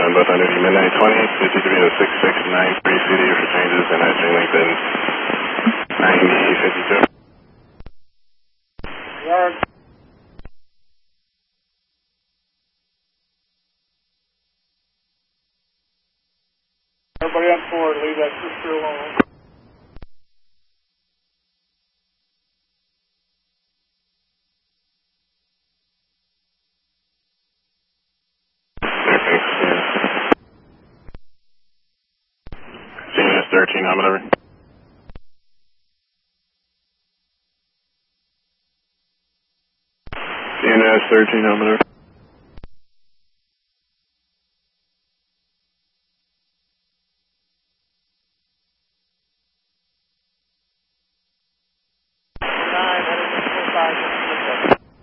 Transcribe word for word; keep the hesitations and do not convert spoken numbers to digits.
on both under the midnight twenty, fifty-three to six six nine three C D for changes and entering length in ninety fifty-two. Yard. Everybody on board, leave that sister alone. C N S thirteen, how over? C N S thirteen, how over?